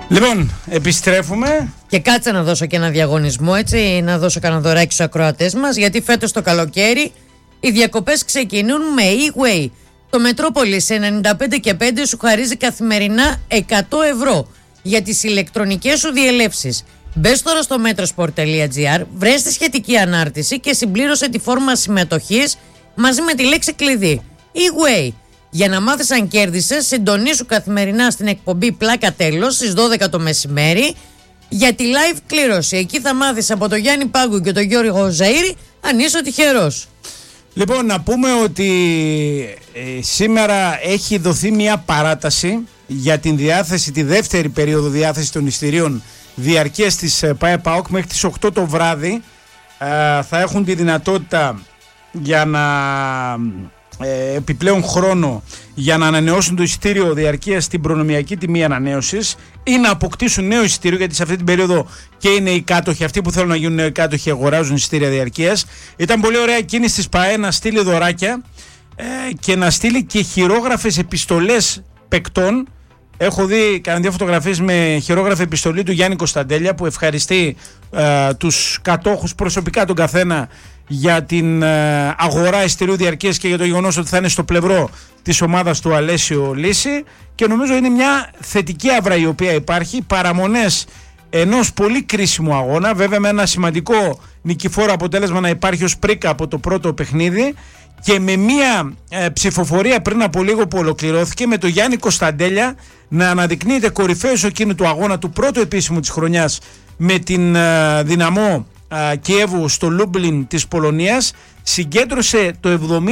Λοιπόν, επιστρέφουμε. Και κάτσε να δώσω και ένα διαγωνισμό, έτσι, να δώσω κανένα δωράκι στους ακροατές μας, γιατί φέτος το καλοκαίρι οι διακοπές ξεκινούν με e-way. Το Μετρόπολη σε 95 και 5 σου χαρίζει καθημερινά 100 ευρώ για τις ηλεκτρονικές σου διελεύσεις. Μπες τώρα στο metrosport.gr, βρες τη σχετική ανάρτηση και συμπλήρωσε τη φόρμα συμμετοχής μαζί με τη λέξη κλειδί e-way. Για να μάθεις αν κέρδισες, συντονίσου καθημερινά στην εκπομπή Πλάκα Τέλος στις 12 το μεσημέρι για τη live κλήρωση. Εκεί θα μάθεις από τον Γιάννη Πάγκου και τον Γιώργο Ζαΐρη αν είσαι ο τυχερός. Λοιπόν, να πούμε ότι σήμερα έχει δοθεί μια παράταση για την διάθεση, τη δεύτερη περίοδο διάθεση των εισιτηρίων διαρκείας της ΠΑΕ-ΠΑΟΚ μέχρι τις 8 το βράδυ. Θα έχουν τη δυνατότητα για να επιπλέον χρόνο για να ανανεώσουν το εισιτήριο διαρκείας στην προνομιακή τιμή ανανέωσης ή να αποκτήσουν νέο εισιτήριο, γιατί σε αυτή την περίοδο και είναι οι κάτοχοι, αυτοί που θέλουν να γίνουν κάτοχοι αγοράζουν εισιτήρια διαρκείας. Ήταν πολύ ωραία κίνηση της ΠΑΕ να στείλει δωράκια και να στείλει και χειρόγραφες επιστολές παικτών. Έχω δει κανένα δύο φωτογραφίες με χειρόγραφη επιστολή του Γιάννη Κωνσταντέλια που ευχαριστεί τους κατόχους προσωπικά τον καθένα για την αγορά εισιτηρίου διαρκείας και για το γεγονός ότι θα είναι στο πλευρό της ομάδας του Αλέσιο Λύση, και νομίζω είναι μια θετική άβρα η οποία υπάρχει, παραμονές ενός πολύ κρίσιμου αγώνα, βέβαια με ένα σημαντικό νικηφόρο αποτέλεσμα να υπάρχει ως πρίκα από το πρώτο παιχνίδι, και με μια ψηφοφορία πριν από λίγο που ολοκληρώθηκε με τον Γιάννη Κωνσταντέλια να αναδεικνύεται κορυφαίος εκείνου του αγώνα του πρώτου επίσημου της χρονιάς με την Δυναμό Κιέβου στο Λούμπλιν της Πολωνίας. Συγκέντρωσε το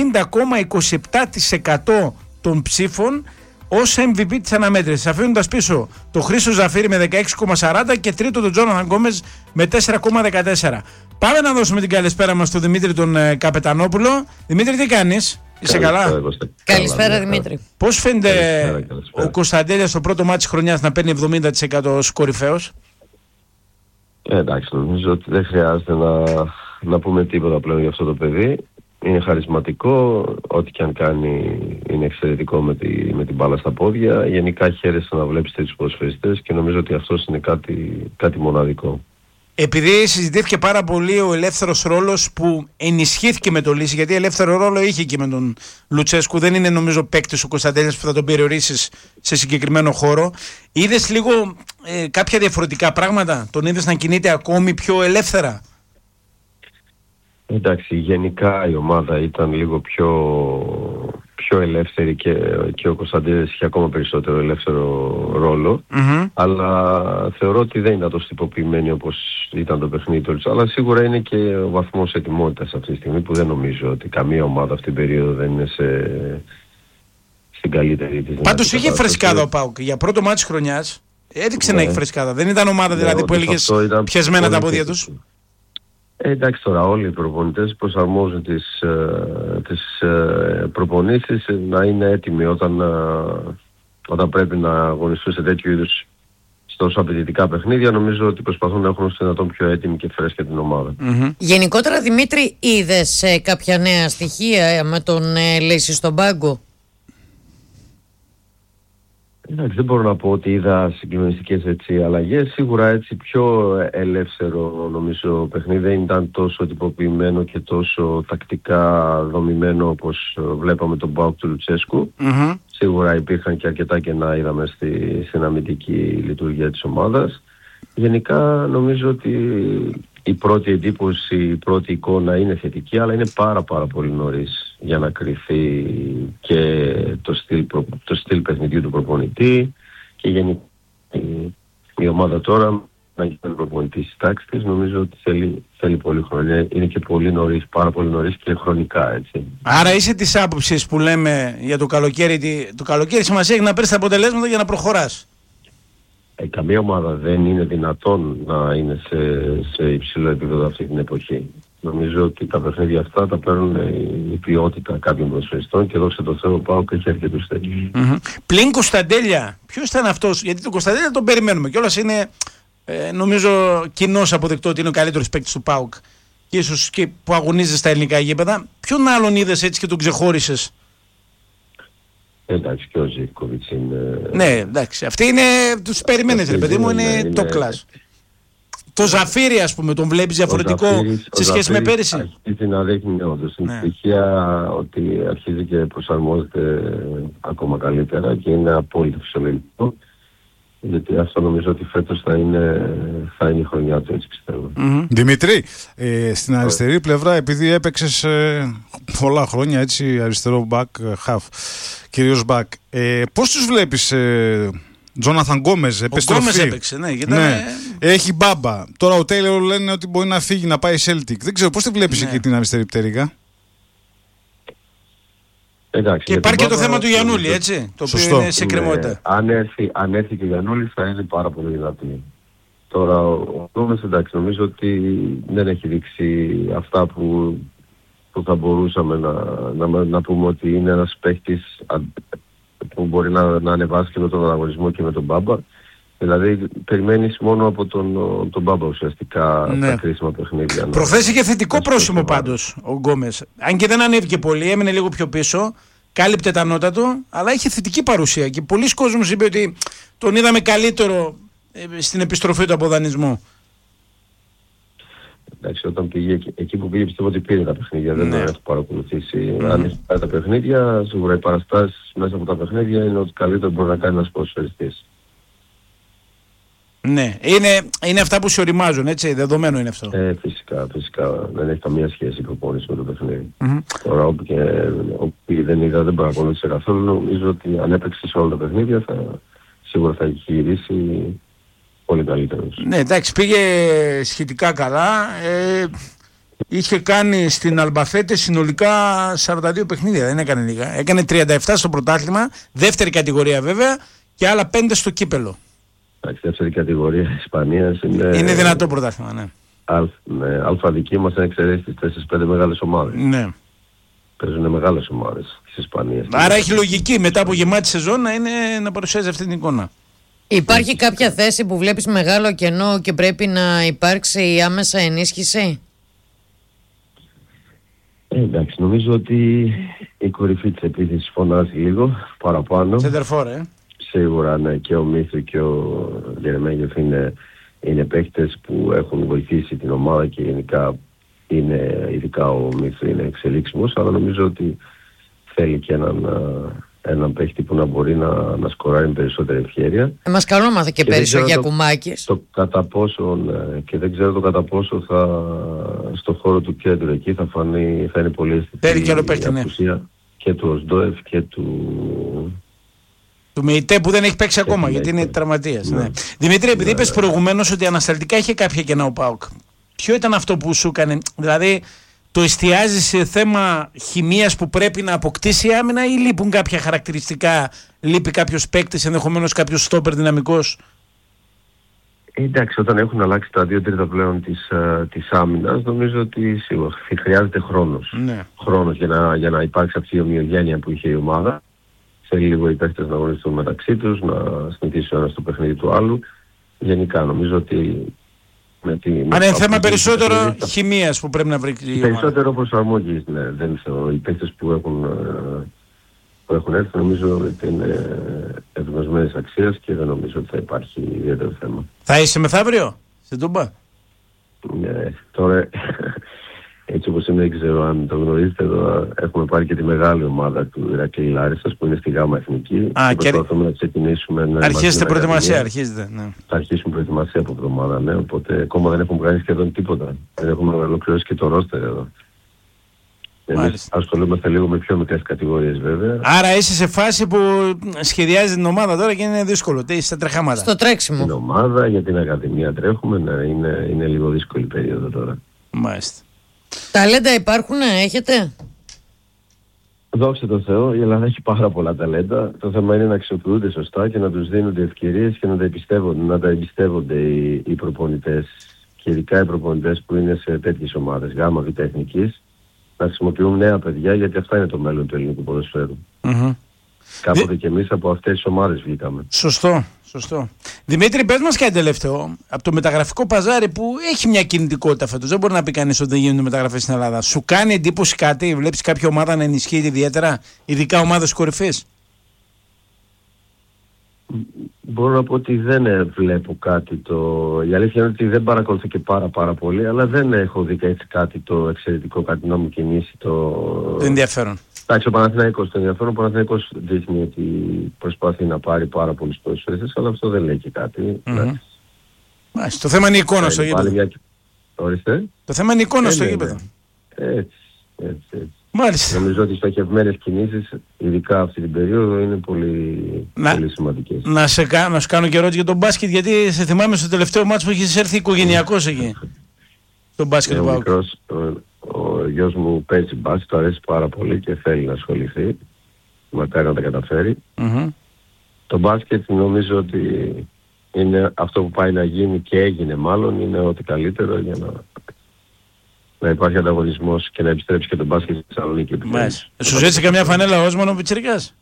70,27% των ψήφων ως MVP της αναμέτρησης, αφήνοντας πίσω το Χρήστο Ζαφύρη με 16,40 και τρίτο τον Τζόναθαν Γκόμες με 4,14. Πάμε να δώσουμε την καλησπέρα μας στον Δημήτρη τον Καπετανόπουλο. Δημήτρη, τι κάνεις? Είσαι καλά? Καλησπέρα Δημήτρη. Πώς φαίνεται ο Κωνσταντέλιας στο πρώτο μάτι της χρονιάς να παίρνει 70% ως κορυφαίος? Εντάξει, νομίζω ότι δεν χρειάζεται να πούμε τίποτα πλέον για αυτό το παιδί. Είναι χαρισματικό, ό,τι και αν κάνει είναι εξαιρετικό με την μπάλα στα πόδια. Γενικά χαίρεσαι να βλέπεις τέτοιους ποδοσφαιριστές και νομίζω ότι αυτός είναι κάτι μοναδικό. Επειδή συζητήθηκε πάρα πολύ ο ελεύθερος ρόλος που ενισχύθηκε με το Λύση, γιατί ελεύθερο ρόλο είχε και με τον Λουτσέσκου, δεν είναι νομίζω παίκτης ο Κωνσταντέλιας που θα τον περιορίσεις σε συγκεκριμένο χώρο. Είδες λίγο κάποια διαφορετικά πράγματα? Τον είδες να κινείται ακόμη πιο ελεύθερα? Εντάξει, γενικά η ομάδα ήταν λίγο πιο ελεύθερη και ο Κωνσταντέλιας είχε ακόμα περισσότερο ελεύθερο ρόλο, αλλά θεωρώ ότι δεν ήταν τόσο τυποποιημένοι όπως ήταν το παιχνίδι του, αλλά σίγουρα είναι και ο βαθμός ετοιμότητας αυτή τη στιγμή που δεν νομίζω ότι καμία ομάδα αυτή την περίοδο δεν είναι στην καλύτερη της. Πάντως είχε φρεσκάδα ο ΠΑΟΚ για πρώτο μάτι της χρονιάς, έδειξε να έχει φρεσκάδα, δεν ήταν ομάδα δηλαδή που έλεγες πιεσμένα τα πόδια τους. Εντάξει, τώρα όλοι οι προπονητές προσαρμόζουν τις προπονήσεις να είναι έτοιμοι όταν πρέπει να αγωνιστούν σε τέτοιου είδους τόσο απαιτητικά παιχνίδια. Νομίζω ότι προσπαθούν να έχουν όσο δυνατόν πιο έτοιμη και φρέσκια την ομάδα. Γενικότερα, Δημήτρη, είδες κάποια νέα στοιχεία με τον Λύση στον πάγκο? Εντάξει, δεν μπορώ να πω ότι είδα συγκλονιστικές αλλαγές. Σίγουρα έτσι πιο ελεύθερο νομίζω παιχνίδι, δεν ήταν τόσο τυποποιημένο και τόσο τακτικά δομημένο όπως βλέπαμε τον ΠΑΟΚ του Λουτσέσκου. Σίγουρα υπήρχαν και αρκετά κενά, είδαμε στην αμυντική λειτουργία της ομάδας. Γενικά νομίζω ότι η πρώτη εντύπωση, η πρώτη εικόνα είναι θετική, αλλά είναι πάρα πολύ νωρίς για να κρυφθεί και το στυλ παιχνιδιού του προπονητή και γενικά η ομάδα τώρα να γίνει προπονητή της τάξης της. Νομίζω ότι θέλει πολύ χρόνια, είναι και πολύ νωρίς, πάρα πολύ νωρίς και χρονικά, έτσι. Άρα είσαι της άποψης που λέμε για το καλοκαίρι, το καλοκαίρι σημασία έχει να παίρνεις τα αποτελέσματα για να προχωράς? Καμία ομάδα δεν είναι δυνατόν να είναι σε υψηλό επίπεδο αυτή την εποχή. Νομίζω ότι τα παιχνίδια αυτά τα παίρνουν η ποιότητα κάποιων ποδοσφαιριστών και δόξα τω Θεώ πάω και έχει αρκετούς τέτοιους. Πλην Κωνσταντέλια, ποιος ήταν αυτός? Γιατί τον Κωνσταντέλια τον περιμένουμε κιόλας, είναι νομίζω κοινώς αποδεκτό ότι είναι ο καλύτερος παίκτης του ΠΑΟΚ και ίσως και που αγωνίζεται στα ελληνικά γήπεδα. Ποιον άλλον είδες έτσι και τον ξεχώρισες? Εντάξει, και ο Ζίβκοβιτς είναι... Ναι, εντάξει. Αυτοί είναι, τους περιμένεις ρε παιδί μου, είναι top class. Το Ζαφίρι, ας πούμε, τον βλέπεις διαφορετικό σε σχέση με πέρυσι? Αρχίζει να δείχνει όντως την στοιχεία ότι αρχίζει και προσαρμόζεται ακόμα καλύτερα και είναι απόλυτα φυσιολογικό. Γιατί αυτό νομίζω ότι φέτος θα είναι η χρονιά του, έτσι πιστεύω. Δημήτρη, στην αριστερή πλευρά, επειδή έπαιξες πολλά χρόνια έτσι αριστερό back, half, κυρίως back, πώς τους βλέπεις? Τζόναθαν Γκόμεζ, επιστροφή. Ο Γκόμεζ έπαιξε, ναι. Έχει Μπάμπα. Τώρα ο Τέιλορ λένε ότι μπορεί να φύγει, να πάει Celtic. Δεν ξέρω πώς τη βλέπεις εκεί την αριστερή πτέρυγα. Εντάξει, και υπάρχει και το θέμα του Γιαννούλη, έτσι, το οποίο είναι σε κρεμότητα. Αν έρθει και ο Γιαννούλης θα είναι πάρα πολύ δυνατή. Τώρα ο Γκόμεζ, εντάξει, νομίζω ότι δεν έχει δείξει αυτά που θα μπορούσαμε να πούμε ότι είναι ένας παίκτης που μπορεί να ανεβάσει και με τον αγωνισμό και με τον Μπάμπα. Δηλαδή περιμένεις μόνο από τον Μπάμπα ουσιαστικά τα κρίσιμα παιχνίδια. Προχθές είχε θετικό πρόσημο πάντως ο Γκόμεζ. Αν και δεν ανέβηκε πολύ, έμεινε λίγο πιο πίσω, κάλυπτε τα νότα του, αλλά είχε θετική παρουσία και πολλοί κόσμος είπε ότι τον είδαμε καλύτερο στην επιστροφή του από δανεισμό. Εντάξει, όταν πήγε εκεί που πήγε, πιστεύω ότι πήρε τα παιχνίδια. Δεν έχω παρακολουθήσει. Αν έχει πάρει τα παιχνίδια, σίγουρα οι παραστάσεις μέσα από τα παιχνίδια είναι ότι καλύτερο μπορεί να κάνει ένας ποδοσφαιριστής. Ναι, είναι αυτά που σε οριμάζουν, έτσι, δεδομένο είναι αυτό. Φυσικά. Δεν έχει καμία σχέση η προπόνηση με το παιχνίδι. Τώρα όπου δεν είδα, δεν παρακολούθησε καθόλου. Νομίζω ότι αν έπαιξε σε όλα τα παιχνίδια, σίγουρα θα έχει γυρίσει πολύ καλύτερος. Ναι, εντάξει, πήγε σχετικά καλά. Είχε κάνει στην Αλμπαθέτε συνολικά 42 παιχνίδια, δεν έκανε λίγα. Έκανε 37 στο πρωτάθλημα, δεύτερη κατηγορία βέβαια, και άλλα 5 στο κύπελο. Εντάξει, δεύτερη κατηγορία της Ισπανίας είναι δυνατό πρωτάθλημα, ναι. Αλφαδική μας είναι εξαιρέσει τις 4-5 μεγάλες ομάδες. Ναι. Παίζουν μεγάλες ομάδες της Ισπανίας. Άρα έχει λογική μετά από γεμάτη σεζόν να παρουσιάζει αυτή την εικόνα. Υπάρχει κάποια θέση που βλέπεις μεγάλο κενό και πρέπει να υπάρξει άμεσα ενίσχυση? Εντάξει, νομίζω ότι η κορυφή της επίθεσης φωνάζει λίγο παραπάνω. Σεντερφόρ, Σίγουρα, ναι, και ο Μίθρου και ο Γερεμέγεφ είναι παίκτες που έχουν βοηθήσει την ομάδα και γενικά ειδικά ο Μίθρου είναι εξελίξιμος, αλλά νομίζω ότι θέλει και έναν παίκτη που να μπορεί να σκοράρει με περισσότερη ευχέρεια. Μας καλόμαθε και πέρυσι ο Γιακουμάκης. Και δεν ξέρω το κατά πόσο στο χώρο του κέντρου εκεί θα είναι πολύ αισθητή η απουσία και του Οσντόεφ και του Μεϊτέ που δεν έχει παίξει ακόμα γιατί είναι τραυματίας. Ναι. Δημήτρη, επειδή είπες προηγουμένως ότι ανασταλτικά είχε κάποια κενά ο ΠΑΟΚ, ποιο ήταν αυτό που σου έκανε, δηλαδή το εστιάζει σε θέμα χημείας που πρέπει να αποκτήσει η άμυνα ή λείπουν κάποια χαρακτηριστικά, λείπει κάποιος παίκτης, ενδεχομένως κάποιος στόπερ δυναμικός? Εντάξει, όταν έχουν αλλάξει τα 2 τρίτα πλέον της άμυνας, νομίζω ότι σίγουρα χρειάζεται χρόνος. Ναι. Χρόνος για να υπάρξει αυτή η ομοιογένεια που είχε η ομάδα. Θέλει λίγο οι παίκτες να γνωριστούν μεταξύ τους, να συνηθίσει ο ένας το παιχνίδι του άλλου. Γενικά νομίζω ότι αν είναι θέμα περισσότερο χημείας που πρέπει να βρει η ομάδα. Περισσότερο προσαρμογής, ναι. Δεν ξέρω. Οι παίκτες που έχουν έρθει νομίζω ότι είναι ευγνωσμένης αξίας και δεν νομίζω ότι θα υπάρχει ιδιαίτερο θέμα. Θα είσαι μεθαύριο στην Τούμπα? Ναι, τώρα έτσι όπως είναι, δεν ξέρω αν το γνωρίζετε, εδώ έχουμε πάρει και τη μεγάλη ομάδα του Ηρακλή Λάρισσας που είναι στη ΓΑΜΑ Εθνική. Και προσπαθούμε να ξεκινήσουμε. Αρχίζετε προετοιμασία, ναι. Θα αρχίσουμε προετοιμασία από εβδομάδα, ναι. Οπότε ακόμα δεν έχουμε κάνει σχεδόν τίποτα. Δεν έχουμε ολοκληρώσει και το ρόστερ εδώ. Εμείς ασχολούμαστε λίγο με πιο μικρές κατηγορίες βέβαια. Άρα είσαι σε φάση που σχεδιάζει την ομάδα τώρα και είναι δύσκολο. Τι είσαι στα τρεχάματα? Στο τρέξιμο. Την ομάδα για την Ακαδημία τρέχουμε, ναι, είναι λίγο δύσκολη περίοδο τώρα. Μάλιστα. Ταλέντα υπάρχουν, έχετε? Δόξα τω Θεώ, η Ελλάδα έχει πάρα πολλά ταλέντα. Το θέμα είναι να αξιοποιούνται σωστά και να τους δίνονται ευκαιρίες και να τα εμπιστεύονται οι προπονητές. Και ειδικά οι προπονητές που είναι σε τέτοιες ομάδες, γάμα, β' εθνικής, να χρησιμοποιούν νέα παιδιά, γιατί αυτά είναι το μέλλον του ελληνικού ποδοσφαίρου. Κάποτε και εμείς από αυτές τις ομάδες βγήκαμε. Σωστό. Δημήτρη, πες μας κάτι τελευταίο. Από το μεταγραφικό παζάρι που έχει μια κινητικότητα φέτος, δεν μπορεί να πει κανείς ότι δεν γίνονται μεταγραφές στην Ελλάδα. Σου κάνει εντύπωση κάτι, βλέπεις κάποια ομάδα να ενισχύει ιδιαίτερα, ειδικά ομάδες κορυφής? Μπορώ να πω ότι δεν βλέπω κάτι η αλήθεια είναι ότι δεν παρακολουθώ και πάρα πολύ, αλλά δεν έχω δει κάτι το εξαιρετικό, κάτι να μου κινήσει το ενδιαφέρον. Εντάξει, ο Παναθηναϊκός, το ενδιαφέρον, ο Παναθηναϊκός δείχνει ότι προσπαθεί να πάρει πάρα πολλούς ποδοσφαιριστές, αλλά αυτό δεν λέει και κάτι. Μάλιστα. Το θέμα είναι η εικόνα στο γήπεδο. Ορίστε. Το θέμα είναι η εικόνα στο γήπεδο. Έτσι. Μάλιστα. Νομίζω ότι οι στοχευμένες κινήσεις, ειδικά αυτή την περίοδο, είναι πολύ σημαντικές. Να σου κάνω και ερώτηση για τον μπάσκετ, γιατί σε θυμάμαι στο τελευταίο μάτσο που έχεις έρθει οικογενειακός εκεί. Το μπάσκετ του ΠΑΟΚ. Ο γιος μου παίζει μπάσκετ, του αρέσει πάρα πολύ και θέλει να ασχοληθεί. Μακάρι να τα καταφέρει. Το μπάσκετ νομίζω ότι είναι αυτό που πάει να γίνει και έγινε μάλλον, είναι ό,τι καλύτερο για να υπάρχει ανταγωνισμός και να επιστρέψει και το μπάσκετ στη Θεσσαλονίκη. Σου ζήτησε καμιά φανέλα Όσμον ο πιτσιρικάς?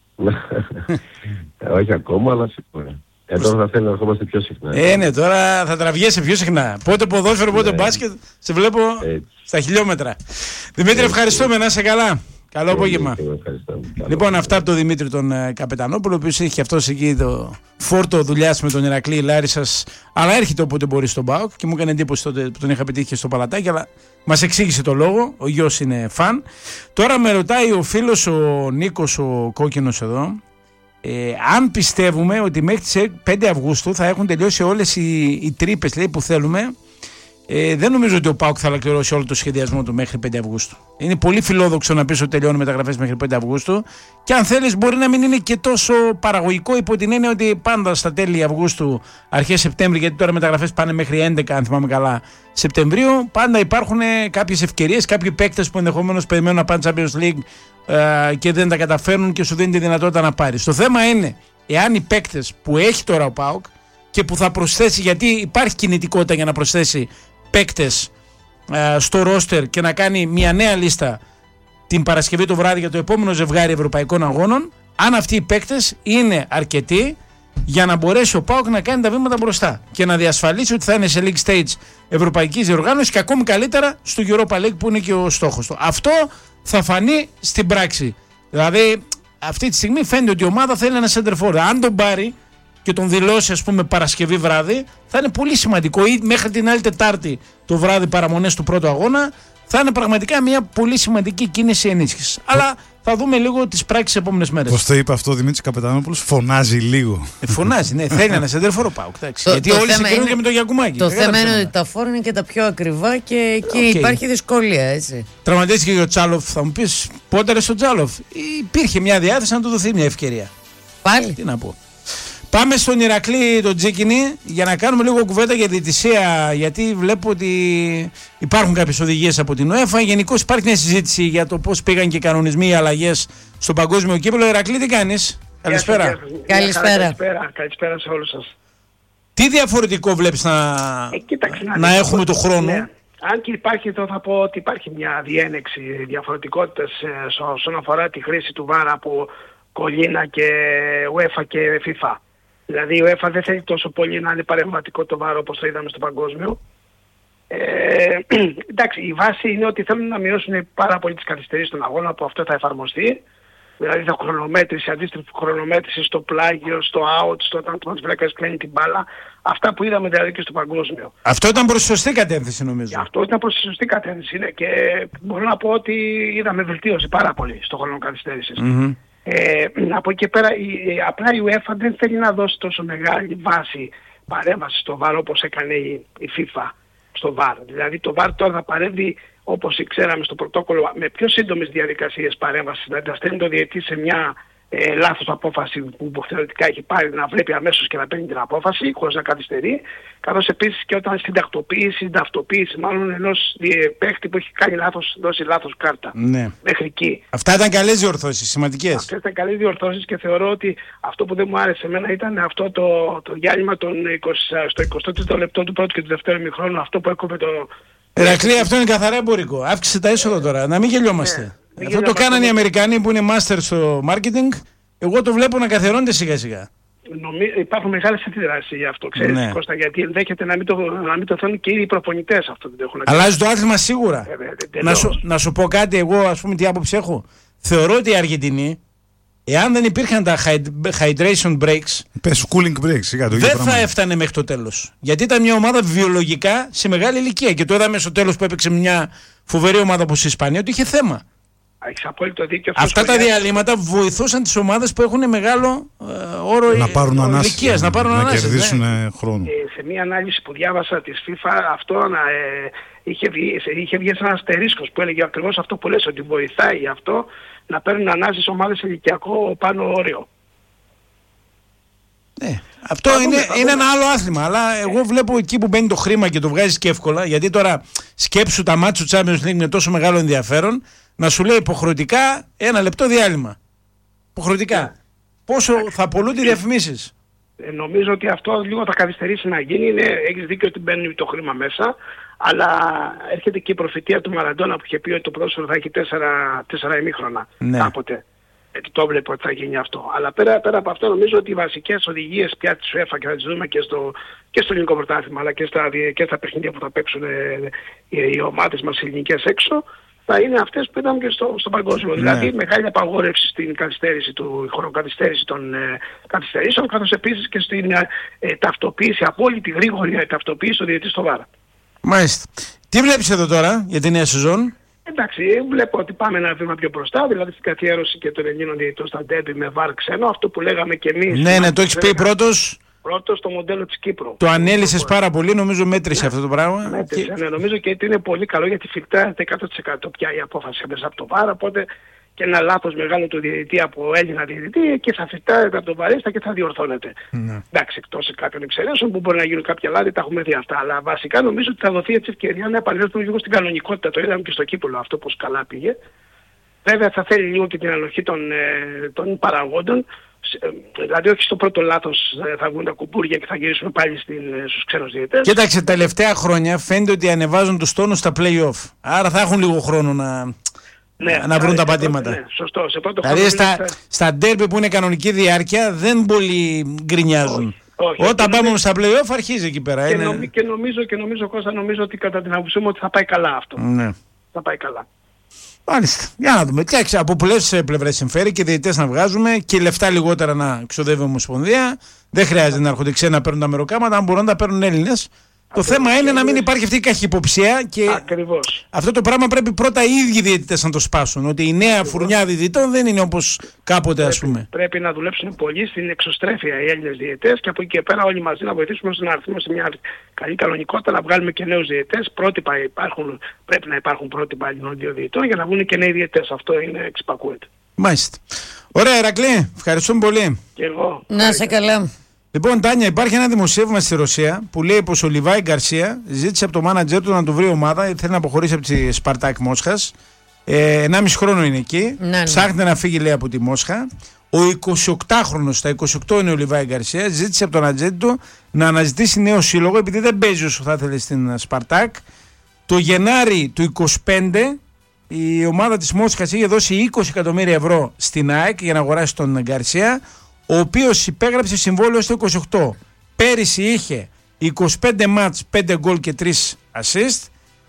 Όχι ακόμα, αλλά σίγουρα. Τώρα θα θέλει να ερχόμαστε πιο συχνά. Ναι, τώρα θα τραβιέσαι πιο συχνά. Πότε ποδόσφαιρο, πότε μπάσκετ. Σε βλέπω στα χιλιόμετρα. Δημήτρη, ευχαριστούμε, να είσαι καλά. Καλό απόγευμα. Λοιπόν, αυτά από τον Δημήτρη τον Καπετανόπουλο, ο οποίος έχει και αυτός εκεί το φόρτο δουλειάς με τον Ηρακλή Λάρισσας, αλλά έρχεται όποτε μπορεί στον ΠΑΟΚ και μου έκανε εντύπωση τότε που τον είχα πετύχει στο Παλατάκι, αλλά μας εξήγησε το λόγο. Ο γιος είναι φαν. Τώρα με ρωτάει ο φίλος ο Νίκος ο Κόκκινος εδώ, αν πιστεύουμε ότι μέχρι τις 5 Αυγούστου θα έχουν τελειώσει όλες οι τρύπες, λέει, που θέλουμε. Δεν νομίζω ότι ο ΠΑΟΚ θα ολοκληρώσει όλο το σχεδιασμό του μέχρι 5 Αυγούστου. Είναι πολύ φιλόδοξο να πεις ότι τελειώνουν μεταγραφές μέχρι 5 Αυγούστου. Και αν θέλεις, μπορεί να μην είναι και τόσο παραγωγικό, υπό την έννοια ότι πάντα στα τέλη Αυγούστου, αρχές Σεπτέμβρη, γιατί τώρα μεταγραφές πάνε μέχρι 11, αν θυμάμαι καλά, Σεπτεμβρίου, πάντα υπάρχουν κάποιες ευκαιρίες, κάποιοι παίκτες που ενδεχομένως περιμένουν να πάνε Champions League και δεν τα καταφέρνουν και σου δίνει τη δυνατότητα να πάρεις. Το θέμα είναι, εάν οι παίκτες που έχει τώρα ο ΠΑΟΚ και που θα προσθέσει, γιατί υπάρχει κινητικότητα για να προσθέσει παίκτες στο ρόστερ και να κάνει μια νέα λίστα την Παρασκευή το βράδυ για το επόμενο ζευγάρι ευρωπαϊκών αγώνων, αν αυτοί οι παίκτες είναι αρκετοί για να μπορέσει ο ΠΑΟΚ να κάνει τα βήματα μπροστά και να διασφαλίσει ότι θα είναι σε league stage ευρωπαϊκής διοργάνωσης και ακόμη καλύτερα στο Europa League που είναι και ο στόχος του. Αυτό θα φανεί στην πράξη. Δηλαδή αυτή τη στιγμή φαίνεται ότι η ομάδα θέλει ένα center forward. Αν τον πάρει και τον δηλώσει, ας πούμε, Παρασκευή βράδυ, θα είναι πολύ σημαντικό, ή μέχρι την άλλη Τετάρτη το βράδυ παραμονές του πρώτου αγώνα, θα είναι πραγματικά μια πολύ σημαντική κίνηση ενίσχυσης. Αλλά θα δούμε λίγο τις πράξεις τις επόμενες μέρες. Πώς το είπε αυτό ο Δημήτρης Καπετανόπουλος, φωνάζει λίγο. Φωνάζει, ναι, θέλει ένα σεντερφόρο ΠΑΟΚ. Γιατί όλοι συγκρίνουν και με το Γιακουμάκι. Το θέμα είναι ότι τα φόρ είναι και τα πιο ακριβά και εκεί υπάρχει δυσκολία, έτσι. Τραυματίστηκε και ο Τσάλοφ, θα μου πεις πότε στο Τσάλοφ. Υπήρχε μια διάθεση να του δοθεί μια ευκαιρία. Πάλι. Τι να πω. Πάμε στον Ηρακλή τον Τζίκινη για να κάνουμε λίγο κουβέντα για διαιτησία, γιατί βλέπω ότι υπάρχουν κάποιες οδηγίες από την UEFA. Γενικώς υπάρχει μια συζήτηση για το πώς πήγαν και οι κανονισμοί, οι αλλαγές στο παγκόσμιο κύπελλο. Ηρακλή, τι κάνεις? Καλησπέρα. Καλησπέρα σε όλους σας. Τι διαφορετικό βλέπεις να έχουμε το χρόνο? Ναι. Αν και υπάρχει, εδώ θα πω ότι υπάρχει μια διένεξη διαφορετικότητας όσον αφορά τη χρήση του VAR από Κολίνα και UEFA και FIFA. Δηλαδή η UEFA δεν θέλει τόσο πολύ να είναι παρεμβατικό το VAR όπως το είδαμε στο παγκόσμιο. Εντάξει, η βάση είναι ότι θέλουν να μειώσουν πάρα πολύ τις καθυστερήσεις των αγώνων, από αυτό θα εφαρμοστεί. Δηλαδή θα χρονομέτρηση, αντίστοιχη χρονομέτρηση στο πλάγιο, στο out, στο όταν το Βλάκας κλαίνει την μπάλα. Αυτά που είδαμε δηλαδή και στο παγκόσμιο. Αυτό ήταν προς τη σωστή κατεύθυνση, νομίζω. Αυτό ήταν προς τη σωστή κατεύθυνση, ναι, και μπορώ να πω ότι είδαμε βελτίωση πάρα πολύ στο χρόνο καθυστέρησης. Mm-hmm. Από εκεί και πέρα απλά η UEFA δεν θέλει να δώσει τόσο μεγάλη βάση παρέμβαση στο VAR όπως έκανε η FIFA στο VAR. Δηλαδή το VAR τώρα θα παρέμβει, όπως ξέραμε στο πρωτόκολλο, με πιο σύντομες διαδικασίες παρέμβασης, δηλαδή να στέλνει το διαιτητή σε μια λάθος απόφαση που θεωρητικά έχει πάρει, να βλέπει αμέσως και να παίρνει την απόφαση χωρίς να καθυστερεί, καθώς επίσης και όταν στην ταυτοποίηση μάλλον ενός παίχτη που έχει κάνει λάθος, δώσει λάθος κάρτα. Ναι. Μέχρι εκεί. Αυτά ήταν καλές διορθώσεις, σημαντικές. Αυτές ήταν καλές διορθώσεις και θεωρώ ότι αυτό που δεν μου άρεσε εμένα ήταν αυτό το διάλειμμα στο 23ο λεπτό του πρώτου και του δεύτερου ημιχρόνου, αυτό που έκοβε το... Ηρακλή, αυτό είναι καθαρά εμπορικό. Αύξησε τα έσοδα τώρα, να μην γελιόμαστε. Ναι. Αυτό το κάνανε οι Αμερικανοί που είναι master στο marketing. Εγώ το βλέπω να καθαρώνεται σιγά σιγά. Υπάρχουν μεγάλες αντιδράσεις για αυτό, ξέρεις, ναι, Κώστα, γιατί ενδέχεται να μην το θέλουν και οι προπονητές αυτό. Αλλάζει το άθλημα σίγουρα. Να σου πω κάτι, εγώ ας πούμε τι άποψη έχω. Θεωρώ ότι οι Αργεντινοί Εάν δεν υπήρχαν τα hydration breaks, πες cooling breaks, δεν θα έφτανε μέχρι το τέλος. Γιατί ήταν μια ομάδα βιολογικά σε μεγάλη ηλικία. Και το είδαμε στο τέλος που έπαιξε μια φοβερή ομάδα όπως η Ισπανία ότι είχε θέμα. Έχεις απόλυτο δίκιο. Αυτά τα διαλύματα βοηθούσαν τις ομάδες που έχουν μεγάλο όρο να πάρουν ανάσες, να κερδίσουν χρόνο. Σε μια ανάλυση που διάβασα της FIFA, αυτό είχε βγει σαν αστερίσκος που έλεγε ακριβώς αυτό που λες, ότι βοηθάει αυτό να παίρνουν ανάσες ομάδες σε ηλικιακό πάνω όριο. Ναι. Αυτό είναι ένα άλλο άθλημα. Αλλά εγώ βλέπω εκεί που μπαίνει το χρήμα και το βγάζεις και εύκολα. Γιατί τώρα σκέψου τα μάτς του Champions League με τόσο μεγάλο ενδιαφέρον να σου λέει υποχρεωτικά 1 λεπτό διάλειμμα. Υποχρεωτικά. Πόσο θα πολλούνται οι διαφημίσεις. Νομίζω ότι αυτό λίγο θα καθυστερήσει να γίνει. Έχεις δίκιο ότι μπαίνει το χρήμα μέσα. Αλλά έρχεται και η προφητεία του Μαραντόνα που είχε πει ότι το ποδόσφαιρο θα έχει 4 ημίχρονα κάποτε. Το βλέπω ότι θα γίνει αυτό. Αλλά πέρα από αυτό νομίζω ότι οι βασικές οδηγίες πια της UEFA και θα τις δούμε και στο ελληνικό πρωτάθλημα αλλά και στα παιχνίδια που θα παίξουν οι ομάδες μας ελληνικές έξω θα είναι αυτές που είδαμε και στο παγκόσμιο. Ναι. Δηλαδή μεγάλη απαγόρευση στην καθυστέρηση του χρονοκαθυστέρηση των καθυστερήσεων καθώς επίσης και στην ταυτοποίηση, απόλυτη γρήγορη ταυτοποίηση του διαιτητή στο VAR. Μάλιστα. Τι βλέπεις εδώ τώρα για τη νέα σεζόν? Εντάξει, βλέπω ότι πάμε ένα βήμα πιο μπροστά, δηλαδή στην καθιέρωση και των Ελλήνων διαιτητών στα ντέρμπι με VAR ξένο, αυτό που λέγαμε και εμείς. Ναι, το έχεις πει πρώτος. Πρώτος το μοντέλο της Κύπρου. Το ανέλυσες πάρα πολύ, νομίζω μέτρησε αυτό το πράγμα. Μέτρησε, ναι, νομίζω και είναι πολύ καλό γιατί φιλτράρεται 100% πια η απόφαση μέσα από το VAR, οπότε και ένα λάθος μεγάλο του διαιτητή από Έλληνα διαιτητή και θα φιλτράρεται από τον βαρίστα και θα διορθώνεται. Ναι. Εντάξει, εκτός σε κάποιων εξαιρέσεων που μπορεί να γίνουν κάποια λάθη, τα έχουμε δει αυτά. Αλλά βασικά νομίζω ότι θα δοθεί έτσι ευκαιρία να επανέλθουν λίγο στην κανονικότητα. Το είδαμε και στο Κύπρο αυτό πως καλά πήγε. Βέβαια θα θέλει λίγο και την ανοχή των παραγόντων. Δηλαδή όχι στο πρώτο λάθος θα βγουν τα κουμπούρια και θα γυρίσουμε πάλι στους ξένους διαιτητές. Κοίταξε, τα τελευταία χρόνια φαίνεται ότι ανεβάζουν τους τόνους στα play-off. Άρα θα έχουν λίγο χρόνο να βρουν τα πατήματα. Ναι, σωστό. Σε πρώτο δηλαδή στα ντέρμπι που είναι κανονική διάρκεια δεν πολύ γκρινιάζουν. Όχι, όταν πάμε στα play-off αρχίζει εκεί πέρα. Και νομίζω Κώστα, ότι κατά την άποψή μου ότι θα πάει καλά αυτό. Ναι. Θα πάει καλά. Μάλιστα. Για να δούμε. Και από πολλές πλευρές συμφέρει και διαιτητές να βγάζουμε και λεφτά λιγότερα να ξοδεύει η Ομοσπονδία. Δεν χρειάζεται να έρχονται ξένα να παίρνουν τα μεροκάματα, αν μπορούν να τα παίρνουν Έλληνες. Το θέμα είναι να μην υπάρχει αυτή η καχυποψία και ακριβώς. Αυτό το πράγμα πρέπει πρώτα οι ίδιοι διαιτητές να το σπάσουν. Ότι η νέα φουρνιά διαιτητών δεν είναι όπως κάποτε ας πούμε. Πρέπει να δουλέψουν πολύ στην εξωστρέφεια οι Έλληνες διαιτητές και από εκεί και πέρα όλοι μαζί να βοηθήσουμε ώστε να έρθουμε σε μια καλή κανονικότητα, να βγάλουμε και νέους διαιτητές. Πρέπει να υπάρχουν πρότυπα Έλληνων διαιτητών για να βγουν και νέοι διαιτητές. Αυτό είναι εξυπακούεται. Μάλιστα. Ωραία, Ηρακλή, ευχαριστούμε πολύ. Και εγώ. Να σε καλά. Λοιπόν, Τάνια, υπάρχει ένα δημοσίευμα στη Ρωσία που λέει πως ο Λιβάη Γκαρσία ζήτησε από το μάνατζερ του να του βρει ομάδα, θέλει να αποχωρήσει από τη Σπαρτάκ Μόσχας. 1,5 χρόνο είναι εκεί. Ψάχνεται να φύγει, λέει, από τη Μόσχα. Ο 28χρονος, στα 28 είναι ο Λιβάη Γκαρσία, ζήτησε από τον ατζέντη του να αναζητήσει νέο σύλλογο επειδή δεν παίζει όσο θα ήθελε στην Σπαρτάκ. Το Γενάρη του 25 η ομάδα της Μόσχας είχε δώσει 20 εκατομμύρια ευρώ στην ΑΕΚ για να αγοράσει τον Γκαρσία, ο οποίος υπέγραψε συμβόλαιο στο 28. Πέρυσι είχε 25 μάτς, 5 γκολ και 3 assist,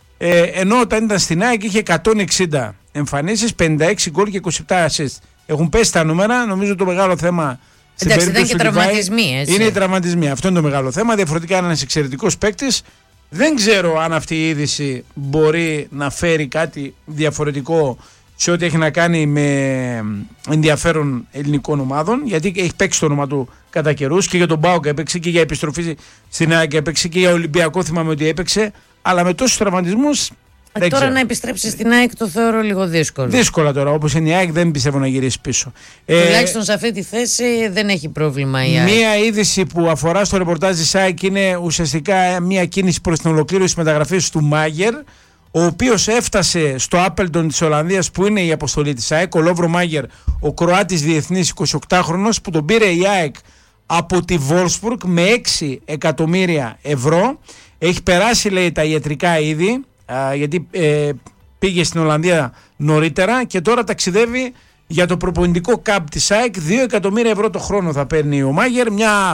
ενώ όταν ήταν στην ΑΕΚ είχε 160 εμφανίσεις, 56 γκολ και 27 assist. Έχουν πέσει τα νούμερα, νομίζω το μεγάλο θέμα στην περίπτωση του Λιβάη είναι οι τραυματισμοί. Αυτό είναι το μεγάλο θέμα, διαφορετικά είναι ένας εξαιρετικός παίκτης. Δεν ξέρω αν αυτή η είδηση μπορεί να φέρει κάτι διαφορετικό σε ό,τι έχει να κάνει με ενδιαφέρον ελληνικών ομάδων, γιατί έχει παίξει το όνομα του κατά καιρούς και για τον ΠΑΟΚ έπαιξε και για επιστροφή στην ΑΕΚ έπαιξε και για Ολυμπιακό θυμάμαι ότι έπαιξε, αλλά με τόσους τραυματισμούς τώρα ξέρω. Να επιστρέψει στην ΑΕΚ το θεωρώ λίγο δύσκολο. Δύσκολα τώρα, όπως είναι η ΑΕΚ δεν πιστεύω να γυρίσει πίσω. Τουλάχιστον σε αυτή τη θέση δεν έχει πρόβλημα η ΑΕΚ. Μία είδηση που αφορά στο ρεπορτάζ της ΑΕΚ είναι ουσιαστικά μία κίνηση προς την ολοκλήρωση μεταγραφής του Μάγερ, ο οποίος έφτασε στο Άπελτον της Ολλανδίας που είναι η αποστολή της ΑΕΚ, ο Λόβρο Μάγερ, ο Κροάτης διεθνής 28χρονος που τον πήρε η ΑΕΚ από τη Βόλσπουργκ με 6 εκατομμύρια ευρώ. Έχει περάσει, λέει, τα ιατρικά ήδη, γιατί πήγε στην Ολλανδία νωρίτερα και τώρα ταξιδεύει για το προπονητικό κάμπ της ΑΕΚ. 2 εκατομμύρια ευρώ το χρόνο θα παίρνει ο Μάγερ, μια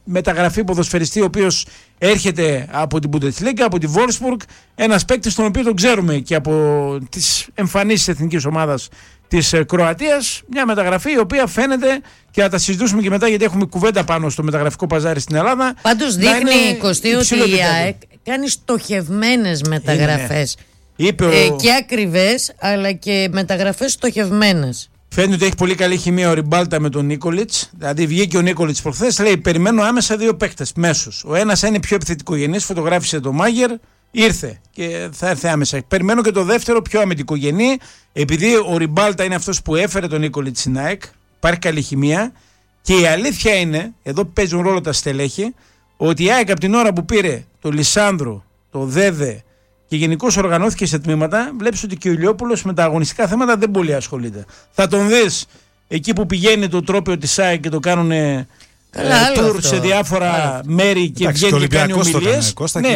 μεταγραφή ποδοσφαιριστή ο οποίος έρχεται από την Bundesliga, από τη Wolfsburg, ένας παίκτης τον οποίο τον ξέρουμε και από τις εμφανίσεις της εθνικής ομάδας της Κροατίας. Μια μεταγραφή η οποία φαίνεται, και θα τα συζητήσουμε και μετά γιατί έχουμε κουβέντα πάνω στο μεταγραφικό παζάρι στην Ελλάδα. Πάντως δείχνει, Κωστή, ότι η ΑΕΚ κάνει στοχευμένες μεταγραφές. Και ακριβές, αλλά και μεταγραφές στοχευμένες. Φαίνεται ότι έχει πολύ καλή χημεία ο Ριμπάλτα με τον Νίκολιτς. Δηλαδή βγήκε ο Νίκολιτς προχθές, λέει: περιμένω άμεσα 2 παίκτες μέσους. Ο ένας είναι πιο επιθετικογενής, φωτογράφησε τον Μάγερ, ήρθε και θα έρθει άμεσα. Περιμένω και το δεύτερο πιο αμυντικογενή, επειδή ο Ριμπάλτα είναι αυτός που έφερε τον Νίκολιτς στην ΑΕΚ. Υπάρχει καλή χημεία. Και η αλήθεια είναι, εδώ παίζουν ρόλο τα στελέχη, ότι η ΑΕΚ από την ώρα που πήρε τον Λισάνδρο, τον Δέδε και γενικώς οργανώθηκε σε τμήματα, βλέπεις ότι και ο Ηλιόπουλος με τα αγωνιστικά θέματα δεν πολύ ασχολείται. Θα τον δεις εκεί που πηγαίνει το τρόπαιο της ΑΕΚ και το κάνουν tour σε διάφορα μέρη και βγαίνει και κάνει ομιλίες.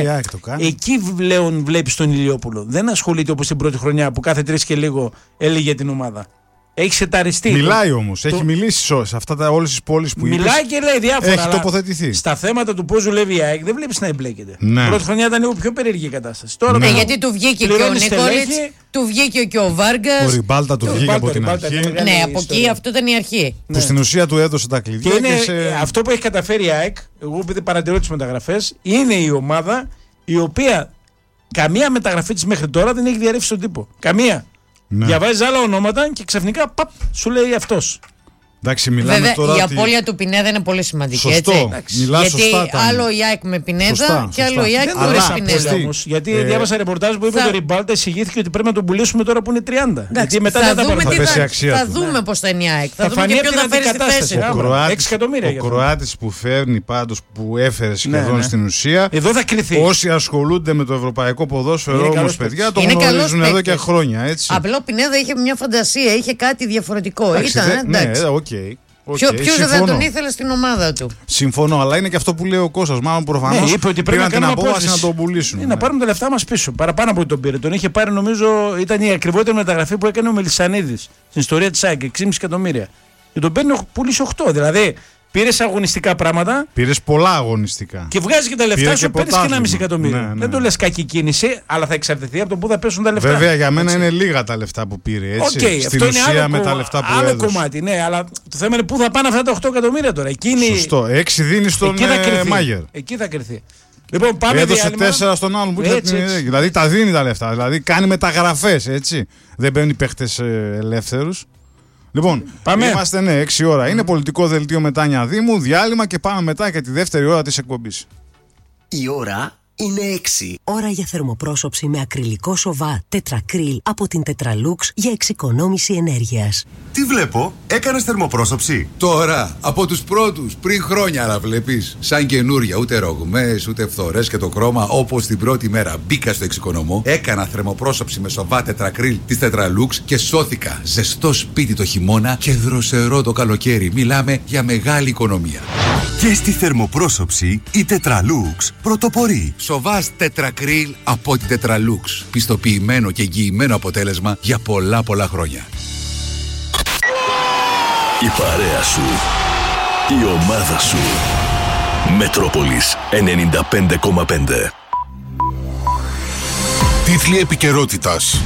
Εκεί πλέον βλέπεις τον Ηλιόπουλο. Δεν ασχολείται όπως την πρώτη χρονιά που κάθε 3 και λίγο έλεγε την ομάδα. Έχει σεταριστεί. Μιλάει όμως, έχει μιλήσει σε αυτά όλες τις πόλεις που είπες. Μιλάει και λέει διάφορα. Έχει τοποθετηθεί. Στα θέματα του πώς δουλεύει η ΑΕΚ δεν βλέπεις να εμπλέκεται. Ναι. Πρώτη χρονιά ήταν λίγο πιο περίεργη η κατάσταση. Τώρα ναι, γιατί του βγήκε και ο Νίκολιτς, του βγήκε και ο Βάργκας. Ο Ριμπάλτα του βγήκε από την αρχή. Ναι, από εκεί αυτό ήταν η αρχή. Που στην ουσία του έδωσε τα κλειδιά. Και είναι αυτό που έχει καταφέρει η ΑΕΚ, εγώ επειδή παρατηρώ τις μεταγραφές, είναι η ομάδα η οποία καμία μεταγραφή της μέχρι τώρα δεν έχει διαρρεύσει στον τύπο. Καμία. Ναι. Διαβάζει άλλα ονόματα και ξαφνικά σου λέει αυτός. Εντάξει, μιλάμε τώρα η απώλεια του Πινέδα είναι πολύ σημαντική. Σωστό. Έτσι. Γιατί άλλο η ΑΕΚ με Πινέδα και άλλο η ΑΕΚ χωρίς Πινέδα. Γιατί διάβασα ρεπορτάζ που είπε ότι ο Ριμπάλτα εισηγήθηκε ότι πρέπει να τον πουλήσουμε τώρα που είναι 30. Γιατί μετά θα δεν θα δούμε πώς θα είναι η ΑΕΚ. Θα δούμε και ποιον θα φέρει στη θέση. 6 εκατομμύρια. Ο Κροάτης που φέρνει πάντως, που έφερε σχεδόν στην ουσία. Εδώ θα κρυθεί. Όσοι ασχολούνται με το ευρωπαϊκό ποδόσφαιρο όμως, παιδιά, το γνωρίζουν εδώ και χρόνια. Απλό Πινέδα είχε μια φαντασία, είχε κάτι διαφορετικό. Ποιος δεν θα τον ήθελε στην ομάδα του. Συμφωνώ, αλλά είναι και αυτό που λέει ο Κώστας. Μάλλον προφανώς είπε ότι πρέπει να την απόφαση να τον πουλήσουν. Να πάρουν τα λεφτά μας πίσω. Παραπάνω από ό,τι τον πήρε. Τον είχε πάρει, νομίζω, ήταν η ακριβότερη μεταγραφή που έκανε ο Μελισσανίδης στην ιστορία της ΑΕΚ. 6,5 εκατομμύρια. Και τον παίρνει πουλήσει 8. Δηλαδή πήρες αγωνιστικά πράγματα. Πήρες πολλά αγωνιστικά. Και βγάζει και τα λεφτά σου, παίρνεις και 1,5 εκατομμύριο. Ναι. Δεν το λες κακή κίνηση, αλλά θα εξαρτηθεί από το πού θα πέσουν τα λεφτά. Βέβαια, για μένα είναι λίγα τα λεφτά που πήρε. Έτσι. Στην ουσία είναι με τα λεφτά που έδωσε. Άλλο κομμάτι, ναι, αλλά το θέμα είναι πού θα πάνε αυτά τα 8 εκατομμύρια τώρα. Σωστό. 6 δίνει στον Μάγερ. Εκεί θα κρυθεί. Λοιπόν, πάμε έδωσε διάλειμμα. 4 στον άλλον που έτσι. Δηλαδή τα δίνει τα λεφτά. Δηλαδή κάνει μεταγραφές, έτσι. Δεν παίρνει παίχτες ελεύθερους. Λοιπόν, είμαστε 6 ώρα. Είναι πολιτικό δελτίο με Τάνια Δήμου. Διάλειμμα και πάμε μετά για τη δεύτερη ώρα της εκπομπής. Η ώρα είναι 6. Ώρα για θερμοπρόσωψη με ακριλικό σοβά τετρακρίλ από την Tetralux για εξοικονόμηση ενέργειας. Τι βλέπω, έκανες θερμοπρόσωψη? Τώρα, από τους πρώτους, πριν χρόνια να βλέπεις. Σαν καινούρια, ούτε ρογμές, ούτε φθορές και το χρώμα. Όπως την πρώτη μέρα μπήκα στο εξοικονομό, έκανα θερμοπρόσωψη με σοβά τετρακρίλ της Tetralux και σώθηκα. Ζεστό σπίτι το χειμώνα και δροσερό το καλοκαίρι. Μιλάμε για μεγάλη οικονομία. Και στη θερμοπρόσωψη η Tetralux πρωτοπορεί. Σοβάς τετρακρίλ από την Tetralux. Πιστοποιημένο και εγγυημένο αποτέλεσμα για πολλά χρόνια. Η παρέα σου, η ομάδα σου. Μετρόπολης 95,5. Τίτλοι επικαιρότητας.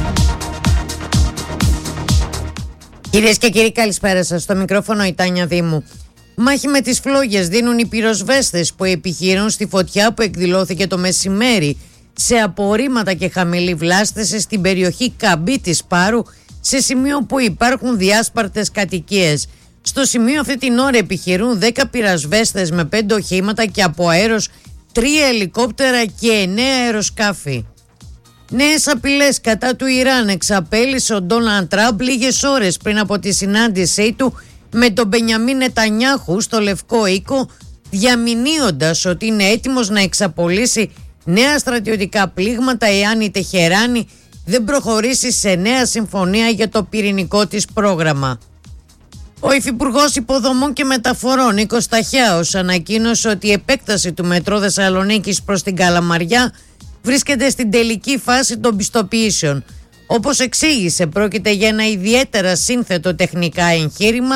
Κυρίες και κύριοι, καλησπέρα σας. Στο μικρόφωνο η Τάνια Δήμου. Μάχη με τις φλόγες δίνουν οι πυροσβέστες που επιχειρούν στη φωτιά που εκδηλώθηκε το μεσημέρι σε απορρίμματα και χαμηλή βλάστηση στην περιοχή Καμπή της Πάρου, σε σημείο που υπάρχουν διάσπαρτες κατοικίες. Στο σημείο αυτή την ώρα επιχειρούν 10 πυροσβέστες με 5 οχήματα και από αέρος 3 ελικόπτερα και 9 αεροσκάφη. Νέες απειλές κατά του Ιράν εξαπέλυσε ο Ντόναλντ Τραμπ λίγες ώρες πριν από τη συνάντησή του με τον Μπενιαμίν Νετανιάχου στο Λευκό Οίκο, διαμηνύοντας ότι είναι έτοιμος να εξαπολύσει νέα στρατιωτικά πλήγματα εάν η Τεχεράνη δεν προχωρήσει σε νέα συμφωνία για το πυρηνικό της πρόγραμμα. Ο Υφυπουργός Υποδομών και Μεταφορών Νίκος Ταχιάος ανακοίνωσε ότι η επέκταση του μετρό Θεσσαλονίκης προς την Καλαμαριά βρίσκεται στην τελική φάση των πιστοποιήσεων. Όπως εξήγησε, πρόκειται για ένα ιδιαίτερα σύνθετο τεχνικά εγχείρημα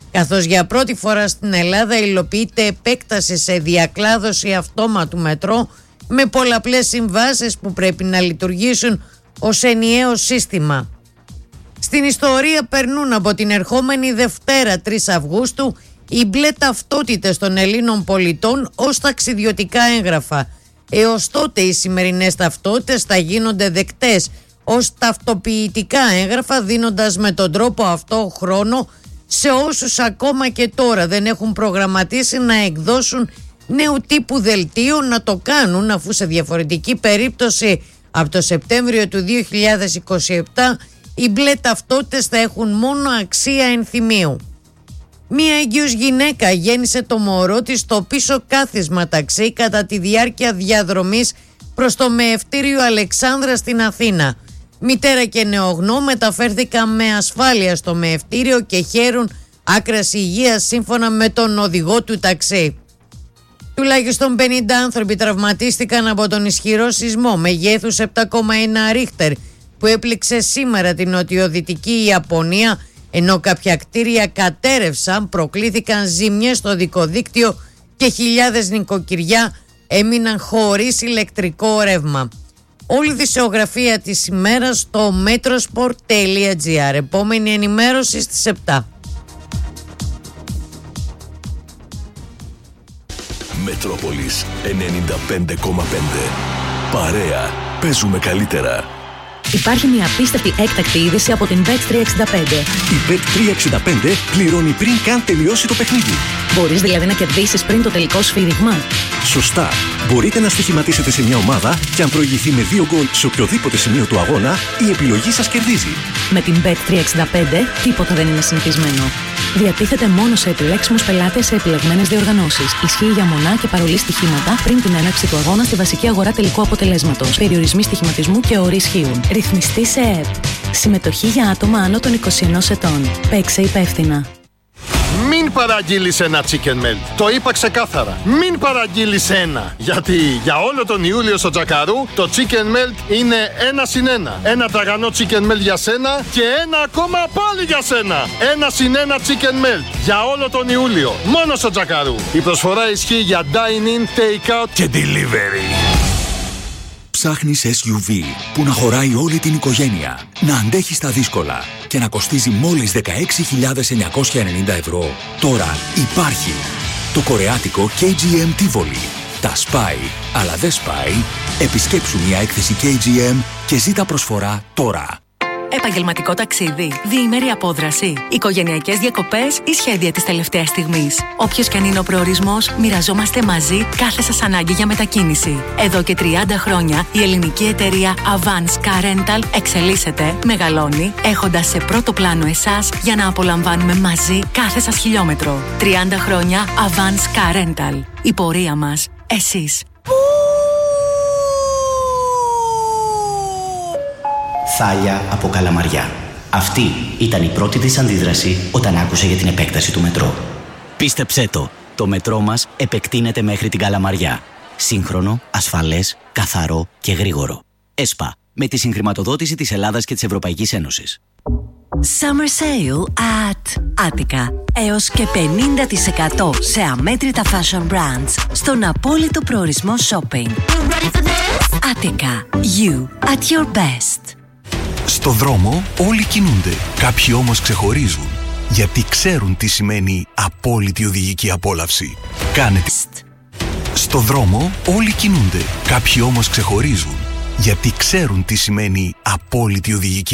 καθώς για πρώτη φορά στην Ελλάδα υλοποιείται επέκταση σε διακλάδωση αυτόματου μετρό με πολλαπλές συμβάσεις που πρέπει να λειτουργήσουν ως ενιαίο σύστημα. Στην ιστορία περνούν από την ερχόμενη Δευτέρα 3 Αυγούστου οι μπλε ταυτότητες των Ελλήνων πολιτών ως ταξιδιωτικά έγγραφα. Έως τότε οι σημερινές ταυτότητες θα γίνονται δεκτές ως ταυτοποιητικά έγγραφα, δίνοντας με τον τρόπο αυτό χρόνο σε όσους ακόμα και τώρα δεν έχουν προγραμματίσει να εκδώσουν νέου τύπου δελτίο να το κάνουν, αφού σε διαφορετική περίπτωση από το Σεπτέμβριο του 2027 οι μπλε ταυτότητες θα έχουν μόνο αξία ενθυμίου. Μία έγκυος γυναίκα γέννησε το μωρό της στο πίσω κάθισμα ταξί κατά τη διάρκεια διαδρομής προς το μεευτήριο Αλεξάνδρα στην Αθήνα. Μητέρα και νεογνώ μεταφέρθηκαν με ασφάλεια στο μεευτήριο και χαίρουν άκρας υγείας σύμφωνα με τον οδηγό του ταξί. Τουλάχιστον 50 άνθρωποι τραυματίστηκαν από τον ισχυρό σεισμό μεγέθους 7,1 ρίχτερ που έπληξε σήμερα την νοτιοδυτική Ιαπωνία, ενώ κάποια κτίρια κατέρευσαν, προκλήθηκαν ζημιές στο δικοδίκτυο και χιλιάδες νοικοκυριά έμειναν χωρίς ηλεκτρικό ρεύμα. Όλη η δισεογραφία της ημέρας στο metrosport.gr. Επόμενη ενημέρωση στις 7. Μετρόπολης 95,5. Παρέα. Παίζουμε καλύτερα. Υπάρχει μια απίστευτη έκτακτη είδηση από την Bet365. Η Bet365 πληρώνει πριν καν τελειώσει το παιχνίδι. Μπορείς δηλαδή να κερδίσεις πριν το τελικό σφύριγμα. Σωστά. Μπορείτε να στοιχηματίσετε σε μια ομάδα και αν προηγηθεί με 2 γκολ σε οποιοδήποτε σημείο του αγώνα, η επιλογή σας κερδίζει. Με την Bet365 τίποτα δεν είναι συνηθισμένο. Διατίθεται μόνο σε επιλέξιμους πελάτες σε επιλεγμένες διοργανώσεις. Ισχύει για μονά και παρολί στοιχήματα πριν την έναρξη του αγώνα στη βασική αγορά τελικού αποτελέσματος. Περιορισμοί στοιχηματισμού και όροι ισχύουν. Ρυθμιστή σε ΕΕΠ. Συμμετοχή για άτομα άνω των 21 ετών. Παίξε υπεύθυνα. Μην παραγγείλεις ένα chicken melt. Το είπα ξεκάθαρα. Μην παραγγείλεις ένα. Γιατί για όλο τον Ιούλιο στο Τζακαρού το chicken melt είναι 1+1. Ένα τραγανό chicken melt για σένα και ένα ακόμα πάλι για σένα. 1+1 chicken melt. Για όλο τον Ιούλιο. Μόνο στο Τζακαρού. Η προσφορά ισχύει για dine-in, take-out και delivery. Ψάχνεις SUV που να χωράει όλη την οικογένεια, να αντέχει στα δύσκολα και να κοστίζει μόλις 16.990 ευρώ. Τώρα υπάρχει το κορεάτικο KGM Tivoli. Τα σπάει, αλλά δεν σπάει. Επισκέψου μια έκθεση KGM και ζήτα προσφορά τώρα. Επαγγελματικό ταξίδι, διήμερη απόδραση, οικογενειακές διακοπές ή σχέδια της τελευταίας στιγμής. Όποιος και αν είναι ο προορισμός, μοιραζόμαστε μαζί κάθε σας ανάγκη για μετακίνηση. Εδώ και 30 χρόνια η ελληνική εταιρεία Avance Car Rental εξελίσσεται, μεγαλώνει, έχοντας σε πρώτο πλάνο εσάς για να απολαμβάνουμε μαζί κάθε σας χιλιόμετρο. 30 χρόνια Avance Car Rental. Η πορεία μας, εσείς. Θάλια από Καλαμαριά. Αυτή ήταν η πρώτη της αντίδραση όταν άκουσε για την επέκταση του μετρό. Πίστεψέ το μετρό μας επεκτείνεται μέχρι την Καλαμαριά. Σύγχρονο, ασφαλές, καθαρό και γρήγορο. ΕΣΠΑ, με τη συγχρηματοδότηση της Ελλάδας και της Ευρωπαϊκής Ένωσης. Summer Sale at Attica. Έως και 50% σε αμέτρητα fashion brands στον απόλυτο προορισμό shopping. Attica. You at your best. Στο δρόμο όλοι κινούνται, κάποιοι όμως ξεχωρίζουν. Γιατί ξέρουν τι σημαίνει απόλυτη οδηγική απόλαυση. Κάνετε. Στο δρόμο όλοι κινούνται, κάποιοι όμως ξεχωρίζουν. Γιατί ξέρουν τι σημαίνει απόλυτη οδηγική